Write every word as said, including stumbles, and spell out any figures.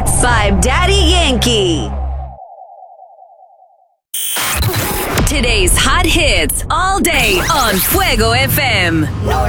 Hits by Daddy Yankee. Today's hot hits all day on Fuego F M.